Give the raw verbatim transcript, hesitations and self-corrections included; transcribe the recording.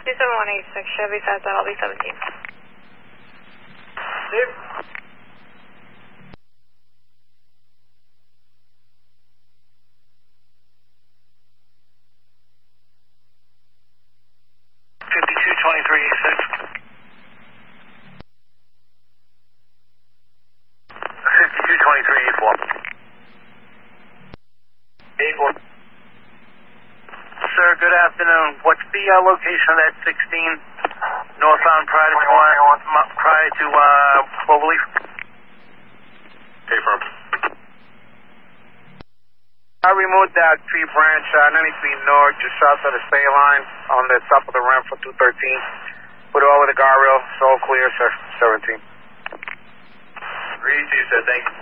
two seven one eight six, Chevy South L B seventeen. Yep. fifty-two twenty-three eighty-six. fifty-two twenty-three eighty-four. eighty-four. Sir, good afternoon. What's the uh, location of that sixteen northbound prior to uh, prior to uh, Cloverleaf? Confirm. I removed that tree branch, uh, ninety-three north, just south of the state line, on the top of the ramp for two thirteen. Put it over the guardrail, it's all clear, sir. seventeen. three two, sir. Thank you.